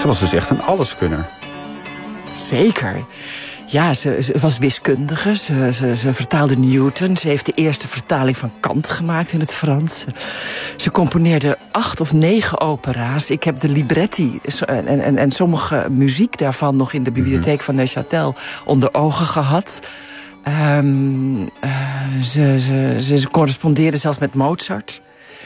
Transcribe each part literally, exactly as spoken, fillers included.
Ze was dus echt een alleskunner. Zeker. Ja, ze, ze was wiskundige, ze, ze, ze vertaalde Newton. Ze heeft de eerste vertaling van Kant gemaakt in het Frans. Ze componeerde acht of negen opera's. Ik heb de libretti en, en, en sommige muziek daarvan nog in de bibliotheek van Neuchâtel onder ogen gehad. Um, uh, ze, ze, ze, ze correspondeerde zelfs met Mozart.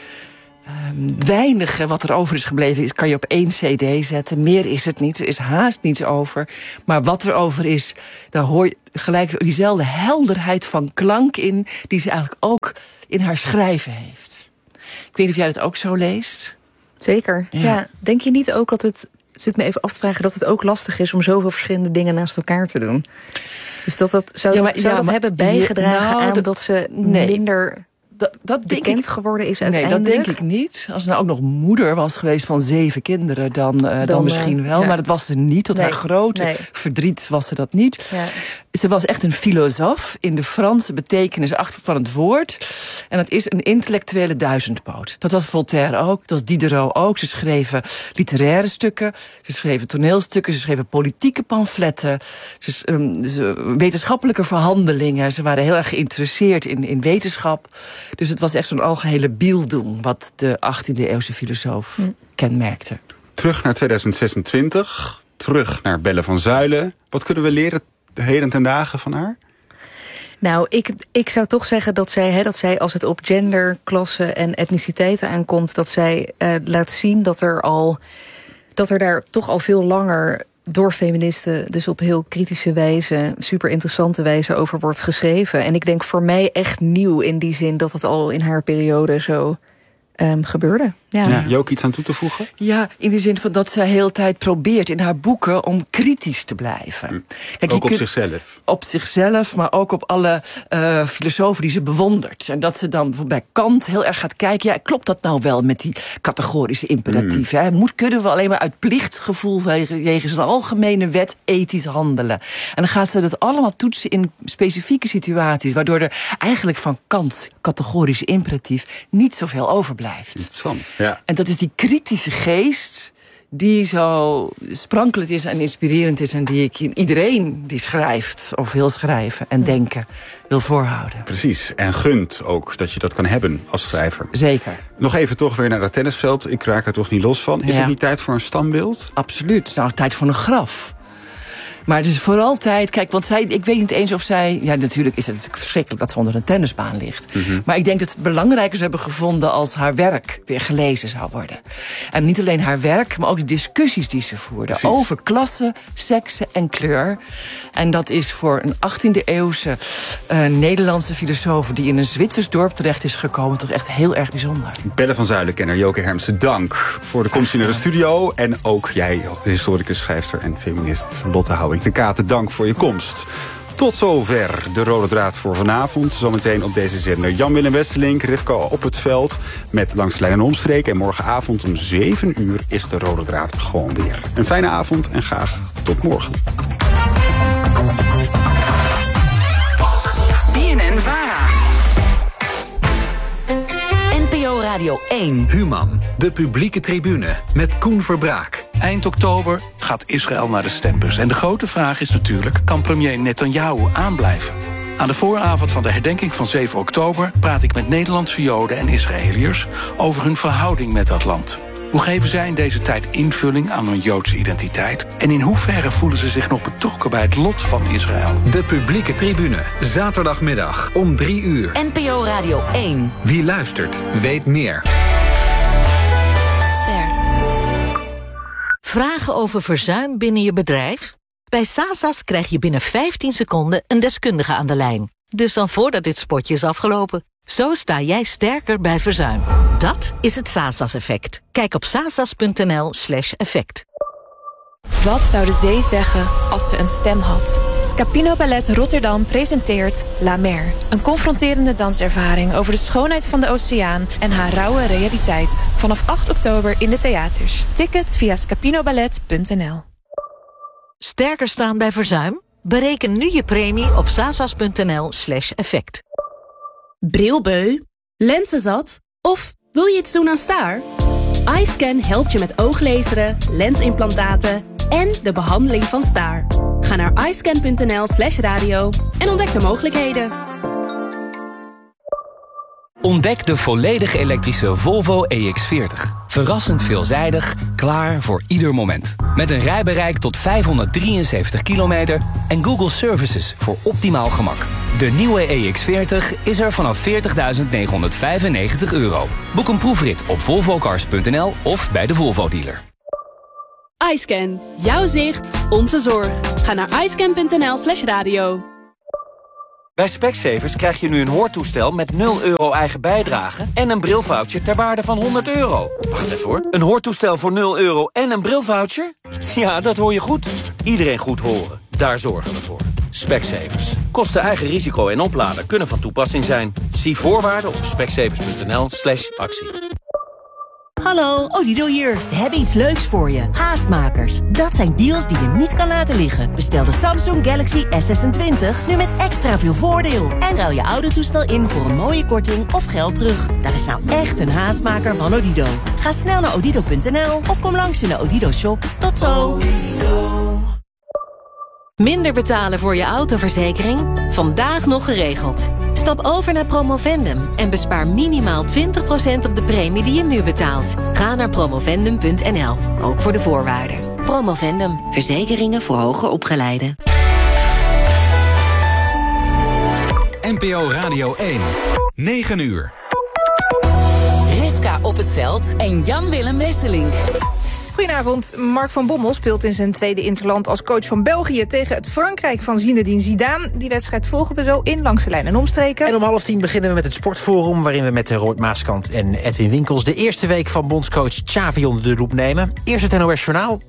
Um, weinige wat er over is gebleven is, kan je op één cd zetten. Meer is het niet, er is haast niets over. Maar wat er over is, daar hoor je gelijk diezelfde helderheid van klank in, die ze eigenlijk ook in haar schrijven heeft. Ik weet niet of jij dat ook zo leest. Zeker, ja. ja. Denk je niet ook dat het, zit me even af te vragen, dat het ook lastig is om zoveel verschillende dingen naast elkaar te doen? Dus dat dat zou, ja, maar, zou ja, dat maar, hebben bijgedragen je, nou, aan dat, dat ze nee. minder... Dat, dat denk bekend ik, geworden is uiteindelijk? Nee, dat denk ik niet. Als ze nou ook nog moeder was geweest van zeven kinderen, dan, uh, dan, dan misschien wel. Ja. Maar dat was ze niet. Tot nee, haar grote nee. verdriet was ze dat niet. Ja. Ze was echt een filosoof in de Franse betekenis achter van het woord. En dat is een intellectuele duizendpoot. Dat was Voltaire ook, dat was Diderot ook. Ze schreven literaire stukken, ze schreven toneelstukken, ze schreven politieke pamfletten, ze, um, ze, wetenschappelijke verhandelingen. Ze waren heel erg geïnteresseerd in, in wetenschap. Dus het was echt zo'n algehele Bildung wat de achttiende eeuwse filosoof hm. kenmerkte. Terug naar tweeduizend zesentwintig, terug naar Belle van Zuilen. Wat kunnen we leren heden ten dagen van haar? Nou, ik, ik zou toch zeggen dat zij, hè, dat zij, als het op gender, klasse en etniciteiten aankomt, dat zij uh, laat zien dat er al dat er daar toch al veel langer door feministen, dus op heel kritische wijze, super interessante wijze over wordt geschreven. En ik denk voor mij echt nieuw in die zin dat het al in haar periode zo um, gebeurde. Ja. Ja, je ook iets aan toe te voegen? Ja, in de zin van dat zij heel de tijd probeert in haar boeken om kritisch te blijven. Kijk, ook op kunt, zichzelf? Op zichzelf, maar ook op alle uh, filosofen die ze bewondert. En dat ze dan bijvoorbeeld bij Kant heel erg gaat kijken, ja, klopt dat nou wel met die categorische imperatief? Mm. Hè? Moet, kunnen we alleen maar uit plichtsgevoel wegens een algemene wet ethisch handelen? En dan gaat ze dat allemaal toetsen in specifieke situaties, waardoor er eigenlijk van Kants categorische imperatief niet zoveel overblijft. Interessant. Ja. En dat is die kritische geest die zo sprankelend is en inspirerend is en die ik in iedereen die schrijft of wil schrijven en denken wil voorhouden. Precies. En gunt ook dat je dat kan hebben als schrijver. Zeker. Nog even toch weer naar dat tennisveld. Ik raak er toch niet los van. Is ja. het niet tijd voor een standbeeld? Absoluut. Nou, tijd voor een graf. Maar het is vooral tijd, kijk, want zij, ik weet niet eens of zij, ja, natuurlijk is het natuurlijk verschrikkelijk dat ze onder een tennisbaan ligt. Mm-hmm. Maar ik denk dat ze het belangrijker hebben gevonden als haar werk weer gelezen zou worden. En niet alleen haar werk, maar ook de discussies die ze voerde. Precies. Over klasse, seksen en kleur. En dat is voor een achttiende eeuwse uh, Nederlandse filosoof die in een Zwitsers dorp terecht is gekomen toch echt heel erg bijzonder. Belle van Zuilen-kenner Joke Hermsen, dank voor de komst naar de studio. En ook jij, historicus, schrijfster en feminist Lotte Houwing de Katen, dank voor je komst. Tot zover de Rode Draad voor vanavond. Zometeen op deze zender Jan-Willem Wesselink, Rivka op het veld met Langs de Lijn en Omstreken. En morgenavond om zeven uur is de Rode Draad gewoon weer. Een fijne avond en graag tot morgen. B N N-Vara. N P O Radio één. Human, de publieke tribune met Koen Verbraak. Eind oktober gaat Israël naar de stembus. En de grote vraag is natuurlijk, kan premier Netanyahu aanblijven? Aan de vooravond van de herdenking van zeven oktober... praat ik met Nederlandse Joden en Israëliërs over hun verhouding met dat land. Hoe geven zij in deze tijd invulling aan hun Joodse identiteit? En in hoeverre voelen ze zich nog betrokken bij het lot van Israël? De publieke tribune, zaterdagmiddag om drie uur. N P O Radio één. Wie luistert, weet meer. Vragen over verzuim binnen je bedrijf? Bij Sasas krijg je binnen vijftien seconden een deskundige aan de lijn. Dus dan voordat dit spotje is afgelopen. Zo sta jij sterker bij verzuim. Dat is het Sasas-effect. Kijk op sasas.nl slash effect. Wat zou de zee zeggen als ze een stem had? Scapino Ballet Rotterdam presenteert La Mer. Een confronterende danservaring over de schoonheid van de oceaan en haar rauwe realiteit. Vanaf acht oktober in de theaters. Tickets via scapinoballet punt n l. Sterker staan bij verzuim? Bereken nu je premie op sasas.nl slash effect. Brilbeu? Lenzenzat? Of wil je iets doen aan staar? iScan helpt je met ooglaseren, lensimplantaten en de behandeling van staar. Ga naar iscan.nl slash radio en ontdek de mogelijkheden. Ontdek de volledig elektrische Volvo E X veertig. Verrassend veelzijdig, klaar voor ieder moment. Met een rijbereik tot vijfhonderddrieënzeventig kilometer en Google Services voor optimaal gemak. De nieuwe E X veertig is er vanaf veertigduizend negenhonderdvijfennegentig euro. Boek een proefrit op volvo cars punt n l of bij de Volvo-dealer. iScan. Jouw zicht, onze zorg. Ga naar iscan.nl slash radio. Bij Specsavers krijg je nu een hoortoestel met nul euro eigen bijdrage en een brilvoucher ter waarde van honderd euro. Wacht even hoor. Een hoortoestel voor nul euro en een brilvoucher? Ja, dat hoor je goed. Iedereen goed horen. Daar zorgen we voor. Specsavers. Kosten eigen risico en oplader kunnen van toepassing zijn. Zie voorwaarden op specsavers.nl slash actie. Hallo, Odido hier. We hebben iets leuks voor je. Haastmakers. Dat zijn deals die je niet kan laten liggen. Bestel de Samsung Galaxy S zesentwintig nu met extra veel voordeel. En ruil je oude toestel in voor een mooie korting of geld terug. Dat is nou echt een haastmaker van Odido. Ga snel naar odido punt n l of kom langs in de Odido shop. Tot zo. Minder betalen voor je autoverzekering? Vandaag nog geregeld. Stap over naar Promovendum en bespaar minimaal twintig procent op de premie die je nu betaalt. Ga naar promovendum punt n l, ook voor de voorwaarden. Promovendum, verzekeringen voor hoger opgeleiden. N P O Radio één, negen uur. Rivka op het veld en Jan-Willem Wesseling. Goedenavond. Mark van Bommel speelt in zijn tweede interland als coach van België tegen het Frankrijk van Zinedine Zidane. Die wedstrijd volgen we zo in Langs de Lijn en Omstreken. En om half tien beginnen we met het Sportforum, waarin we met Robert Maaskant en Edwin Winkels de eerste week van bondscoach Xavi onder de loep nemen. Eerst het N O S Journaal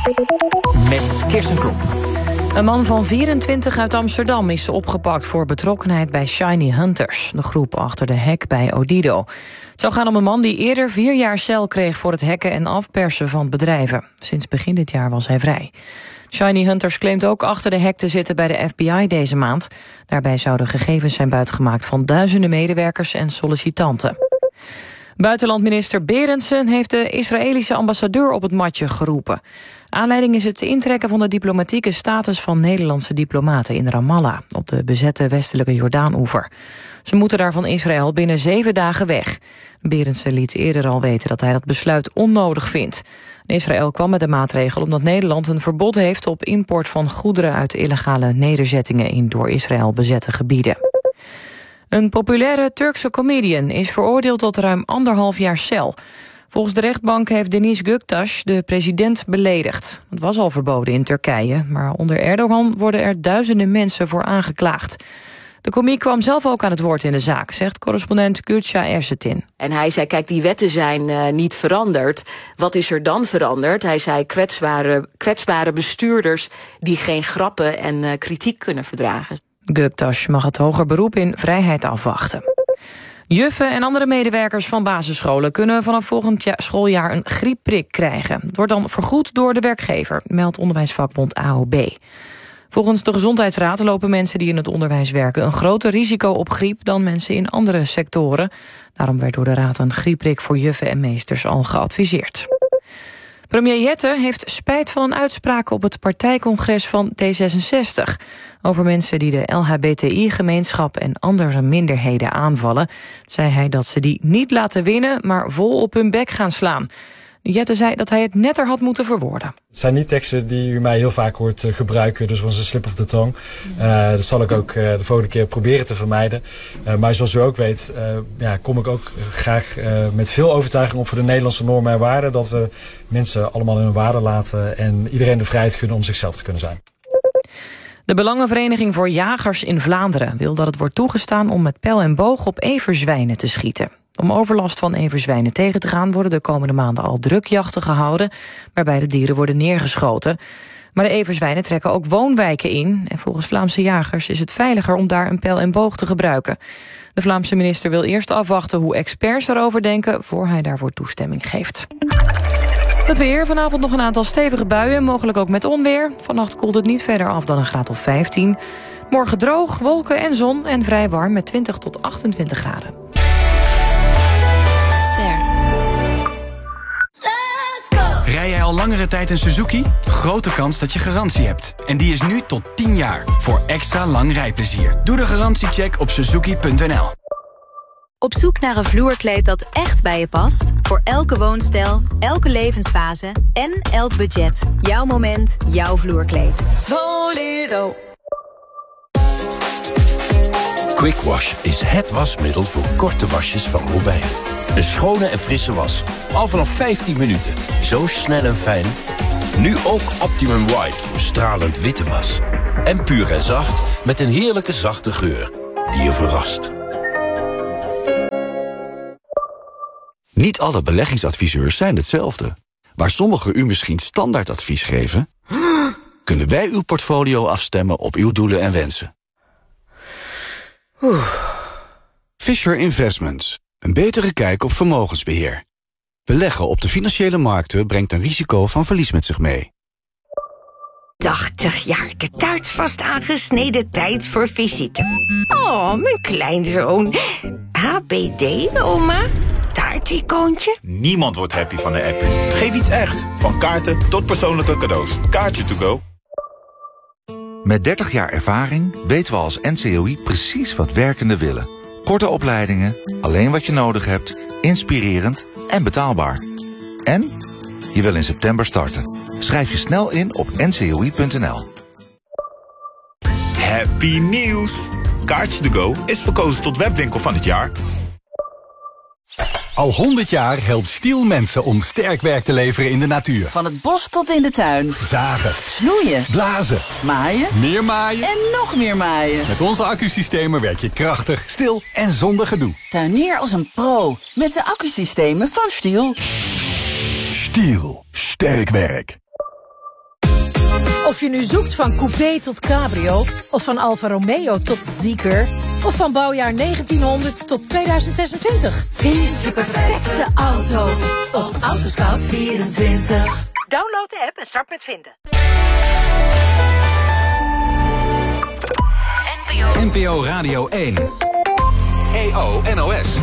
met Kirsten Klop. Een man van vierentwintig uit Amsterdam is opgepakt voor betrokkenheid bij Shiny Hunters, de groep achter de hack bij Odido. Het zou gaan om een man die eerder vier jaar cel kreeg voor het hacken en afpersen van bedrijven. Sinds begin dit jaar was hij vrij. Shiny Hunters claimt ook achter de hack te zitten bij de F B I deze maand. Daarbij zouden gegevens zijn buitgemaakt van duizenden medewerkers en sollicitanten. Buitenlandminister Berendsen heeft de Israëlische ambassadeur op het matje geroepen. Aanleiding is het intrekken van de diplomatieke status van Nederlandse diplomaten in Ramallah, op de bezette westelijke Jordaan-oever. Ze moeten daar van Israël binnen zeven dagen weg. Berendsen liet eerder al weten dat hij dat besluit onnodig vindt. Israël kwam met de maatregel omdat Nederland een verbod heeft op import van goederen uit illegale nederzettingen in door Israël bezette gebieden. Een populaire Turkse comedian is veroordeeld tot ruim anderhalf jaar cel. Volgens de rechtbank heeft Deniz Göktaş de president beledigd. Het was al verboden in Turkije, maar onder Erdogan worden er duizenden mensen voor aangeklaagd. De komiek kwam zelf ook aan het woord in de zaak, zegt correspondent Gülşah Ersetin. En hij zei, kijk, die wetten zijn uh, niet veranderd. Wat is er dan veranderd? Hij zei, kwetsbare, kwetsbare bestuurders die geen grappen en uh, kritiek kunnen verdragen. Göktaş mag het hoger beroep in vrijheid afwachten. Juffen en andere medewerkers van basisscholen kunnen vanaf volgend schooljaar een griepprik krijgen. Het wordt dan vergoed door de werkgever, meldt onderwijsvakbond A O B. Volgens de Gezondheidsraad lopen mensen die in het onderwijs werken een groter risico op griep dan mensen in andere sectoren. Daarom werd door de raad een griepprik voor juffen en meesters al geadviseerd. Premier Jette heeft spijt van een uitspraak op het partijcongres van D zesenzestig... over mensen die de L H B T I-gemeenschap en andere minderheden aanvallen. Zei hij dat ze die niet laten winnen, maar vol op hun bek gaan slaan. Jette zei dat hij het netter had moeten verwoorden. Het zijn niet teksten die u mij heel vaak hoort uh, gebruiken, dus was een slip of the tongue. Uh, dat zal ik ook uh, de volgende keer proberen te vermijden. Uh, maar zoals u ook weet, uh, ja, kom ik ook graag uh, met veel overtuiging op voor de Nederlandse normen en waarden. Dat we mensen allemaal in hun waarde laten en iedereen de vrijheid gunnen om zichzelf te kunnen zijn. De Belangenvereniging voor Jagers in Vlaanderen wil dat het wordt toegestaan om met pijl en boog op everzwijnen te schieten. Om overlast van everzwijnen tegen te gaan worden de komende maanden al drukjachten gehouden, waarbij de dieren worden neergeschoten. Maar de everzwijnen trekken ook woonwijken in en volgens Vlaamse jagers is het veiliger om daar een pijl en boog te gebruiken. De Vlaamse minister wil eerst afwachten hoe experts daarover denken voor hij daarvoor toestemming geeft. Het weer, vanavond nog een aantal stevige buien, mogelijk ook met onweer. Vannacht koelt het niet verder af dan een graad of vijftien. Morgen droog, wolken en zon en vrij warm met twintig tot achtentwintig graden. Rij jij al langere tijd een Suzuki? Grote kans dat je garantie hebt. En die is nu tot tien jaar. Voor extra lang rijplezier. Doe de garantiecheck op suzuki punt n l. Op zoek naar een vloerkleed dat echt bij je past? Voor elke woonstijl, elke levensfase en elk budget. Jouw moment, jouw vloerkleed. Bolero. Quick Wash is het wasmiddel voor korte wasjes van Robijn. Een schone en frisse was. Al vanaf vijftien minuten. Zo snel en fijn. Nu ook Optimum White voor stralend witte was. En puur en zacht met een heerlijke zachte geur die je verrast. Niet alle beleggingsadviseurs zijn hetzelfde. Waar sommigen u misschien standaardadvies geven, kunnen wij uw portfolio afstemmen op uw doelen en wensen. Oeh. Fisher Investments. Een betere kijk op vermogensbeheer. Beleggen op de financiële markten brengt een risico van verlies met zich mee. tachtig jaar, de taart vast aangesneden, tijd voor visite. Oh, mijn kleinzoon. H B D, oma? Taarticoontje? Niemand wordt happy van de app. Geef iets echt. Van kaarten tot persoonlijke cadeaus. Kaartje to go. Met dertig jaar ervaring weten we als N C O I precies wat werkenden willen. Korte opleidingen, alleen wat je nodig hebt, inspirerend en betaalbaar. En je wil in september starten. Schrijf je snel in op n c o i punt n l. Happy nieuws! Kaartje to go is verkozen tot webwinkel van het jaar. Al honderd jaar helpt Stiel mensen om sterk werk te leveren in de natuur. Van het bos tot in de tuin. Zagen. Snoeien. Blazen. Maaien. Meer maaien. En nog meer maaien. Met onze accusystemen werk je krachtig, stil en zonder gedoe. Tuinier als een pro met de accusystemen van Stiel. Stiel. Sterk werk. Of je nu zoekt van coupé tot cabrio, of van Alfa Romeo tot Zeekr, of van bouwjaar negentienhonderd tot tweeduizend zesentwintig. Vind je perfecte auto op Autoscout vierentwintig. Download de app en start met vinden. N P O Radio één. E O N O S.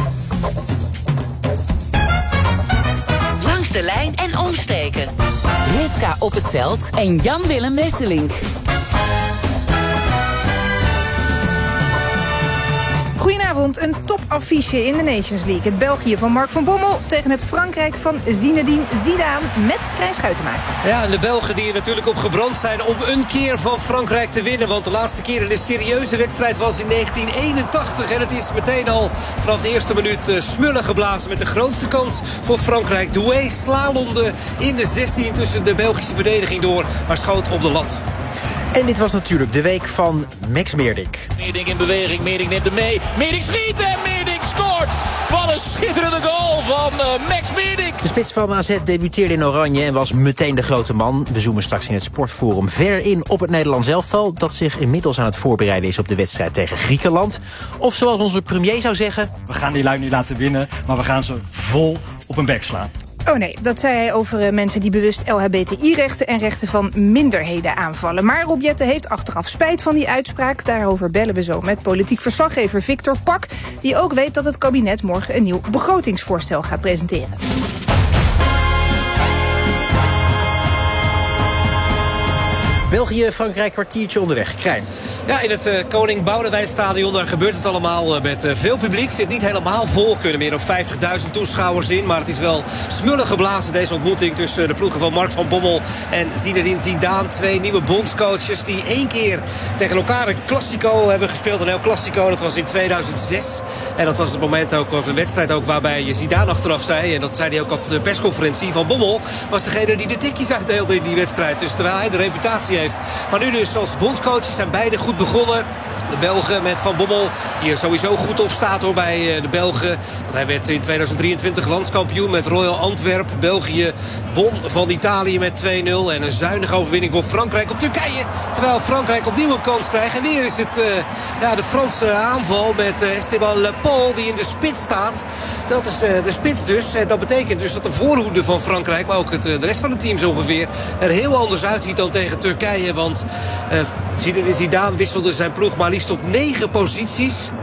Langs de lijn en omstreken. Rivka op het veld en Jan-Willem Wesselink. Goedenavond, een topaffiche in de Nations League. Het België van Mark van Bommel tegen het Frankrijk van Zinedine Zidane met Krijn Schuitenmaak. Ja, en de Belgen die er natuurlijk op gebrand zijn om een keer van Frankrijk te winnen. Want de laatste keer in een serieuze wedstrijd was in negentien eenentachtig. En het is meteen al vanaf de eerste minuut uh, smullen geblazen met de grootste kans voor Frankrijk. Doué slalomde in de zestien tussen de Belgische verdediging door, maar schoot op de lat. En dit was natuurlijk de week van Max Meerdink. Meerdink in beweging, Meerdink neemt hem mee. Meerdink schiet en Meerdink scoort. Wat een schitterende goal van uh, Max Meerdink. De spits van A Z debuteerde in oranje en was meteen de grote man. We zoomen straks in het Sportforum verder in op het Nederlands elftal, dat zich inmiddels aan het voorbereiden is op de wedstrijd tegen Griekenland. Of zoals onze premier zou zeggen: we gaan die lui niet laten winnen, maar we gaan ze vol op een bek slaan. Oh nee, dat zei hij over uh, mensen die bewust L H B T I-rechten en rechten van minderheden aanvallen. Maar Rob Jetten heeft achteraf spijt van die uitspraak. Daarover bellen we zo met politiek verslaggever Victor Pak, die ook weet dat het kabinet morgen een nieuw begrotingsvoorstel gaat presenteren. België, Frankrijk, kwartiertje onderweg. Krijn. Ja, in het uh, Koning Boudewijnstadion, daar gebeurt het allemaal uh, met uh, veel publiek. Zit niet helemaal vol, kunnen meer dan vijftigduizend toeschouwers in. Maar het is wel smullen geblazen, deze ontmoeting tussen de ploegen van Mark van Bommel en Zinedine Zidane. Twee nieuwe bondscoaches die één keer tegen elkaar een Classico hebben gespeeld. Een El Classico, dat was in tweeduizend zes. En dat was het moment ook, of een wedstrijd ook, waarbij Zidane achteraf zei, en dat zei hij ook op de persconferentie, Van Bommel was degene die de tikjes uitdeelde in die wedstrijd. Dus terwijl hij de reputatie heeft. Maar nu dus als bondscoaches zijn beide goed begonnen. De Belgen met Van Bommel, die er sowieso goed op staat hoor bij de Belgen. Want hij werd in tweeduizend drieëntwintig landskampioen met Royal Antwerp. België won van Italië met twee nul. En een zuinige overwinning voor Frankrijk op Turkije. Terwijl Frankrijk opnieuw een kans krijgt. En weer is het uh, ja, de Franse aanval met uh, Esteban Le Paul die in de spits staat. Dat is uh, de spits dus. En dat betekent dus dat de voorhoede van Frankrijk, maar ook het, uh, de rest van het team zo ongeveer, er heel anders uitziet dan tegen Turkije. Want uh, Zinedine Zidane wisselde zijn ploeg maar liefst op negen posities. En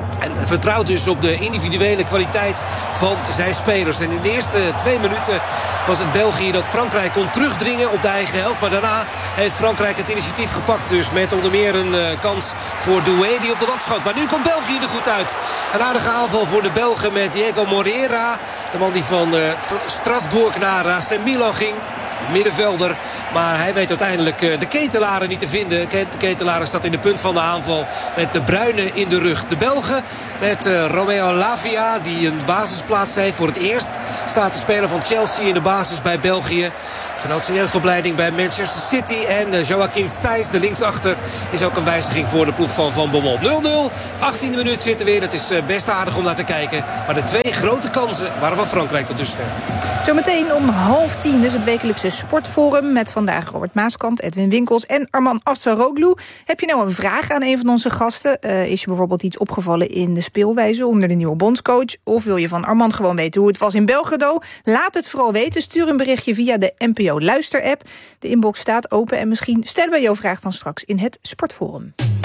En vertrouwt dus op de individuele kwaliteit van zijn spelers. En in de eerste twee minuten was het België dat Frankrijk kon terugdringen op de eigen helft. Maar daarna heeft Frankrijk het initiatief gepakt. Dus met onder meer een uh, kans voor Doué die op de lat schoot. Maar nu komt België er goed uit. Een aardige aanval voor de Belgen met Diego Moreira. De man die van uh, Strasbourg naar A C Milan ging. Middenvelder, maar hij weet uiteindelijk de Ketelaren niet te vinden. De Ketelaren staat in de punt van de aanval met de Bruyne in de rug. De Belgen met uh, Romeo Lavia, die een basisplaats heeft. Voor het eerst staat de speler van Chelsea in de basis bij België. Genoot zijn jeugdopleiding bij Manchester City. En uh, Joachim Sijs, de linksachter, is ook een wijziging voor de ploeg van Van Bommel. nul nul, achttiende minuut zitten weer. Dat is uh, best aardig om naar te kijken. Maar de twee grote kansen waren van Frankrijk tot dusver. Zometeen om half tien dus het wekelijkse Sportforum met vandaag Robert Maaskant, Edwin Winkels en Arman Afsaroglu. Heb je nou een vraag aan een van onze gasten? Uh, is je bijvoorbeeld iets opgevallen in de speelwijze onder de nieuwe bondscoach? Of wil je van Arman gewoon weten hoe het was in Belgrado? Laat het vooral weten. Stuur een berichtje via de N P O Luister-app. De inbox staat open en misschien stellen we jouw vraag dan straks in het Sportforum.